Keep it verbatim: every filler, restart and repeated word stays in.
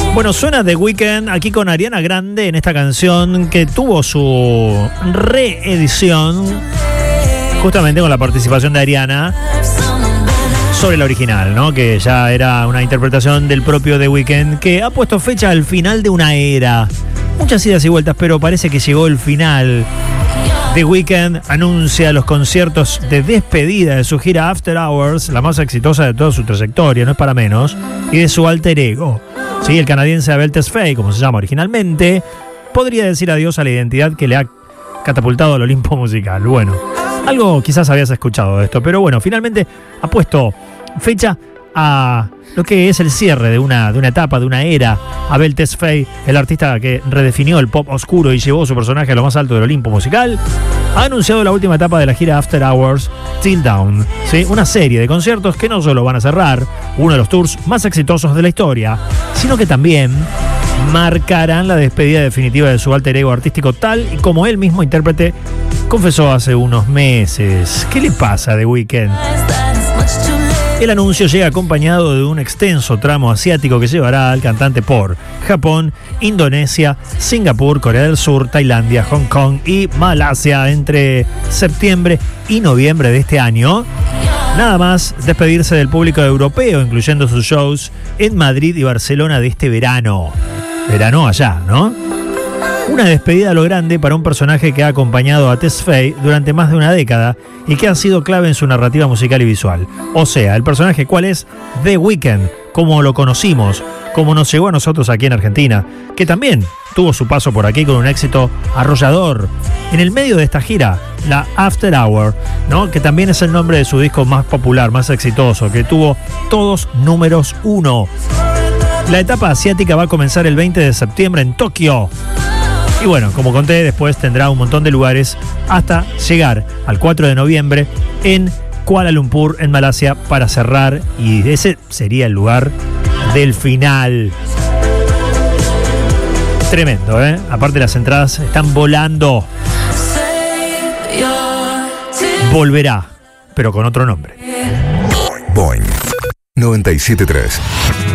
Bueno, suena The Weeknd aquí con Ariana Grande en esta canción que tuvo su reedición justamente con la participación de Ariana sobre la original, ¿no? Que ya era una interpretación del propio The Weeknd, que ha puesto fecha al final de una era. Muchas idas y vueltas, pero parece que llegó el final. The Weeknd anuncia los conciertos de despedida de su gira After Hours, la más exitosa de toda su trayectoria, no es para menos, y de su alter ego. Sí, el canadiense Abel Tesfaye, como se llama originalmente, podría decir adiós a la identidad que le ha catapultado al Olimpo musical. Bueno, algo quizás habías escuchado de esto, pero bueno, finalmente ha puesto fecha a lo que es el cierre de una, de una etapa, de una era. Abel Tesfaye, el artista que redefinió el pop oscuro y llevó su personaje a lo más alto del Olimpo musical, ha anunciado la última etapa de la gira After Hours, Till Dawn, ¿sí? Una serie de conciertos que no solo van a cerrar uno de los tours más exitosos de la historia, sino que también marcarán la despedida definitiva de su alter ego artístico, tal y como él mismo intérprete confesó hace unos meses. ¿Qué le pasa a The Weeknd? El anuncio llega acompañado de un extenso tramo asiático que llevará al cantante por Japón, Indonesia, Singapur, Corea del Sur, Tailandia, Hong Kong y Malasia entre septiembre y noviembre de este año. Nada más despedirse del público europeo, incluyendo sus shows en Madrid y Barcelona de este verano. Verano allá, ¿no? Una despedida a lo grande para un personaje que ha acompañado a Tesfaye durante más de una década y que ha sido clave en su narrativa musical y visual. O sea, el personaje, ¿cuál es? The Weeknd, como lo conocimos, como nos llegó a nosotros aquí en Argentina, que también tuvo su paso por aquí con un éxito arrollador. En el medio de esta gira, la After Hour, ¿no? Que también es el nombre de su disco más popular, más exitoso, que tuvo todos números uno. La etapa asiática va a comenzar el veinte de septiembre en Tokio. Y bueno, como conté, después tendrá un montón de lugares hasta llegar al cuatro de noviembre en Kuala Lumpur, en Malasia, para cerrar. Y ese sería el lugar del final. Tremendo, ¿eh? Aparte, las entradas están volando. Volverá, pero con otro nombre. Boing noventa y siete punto tres.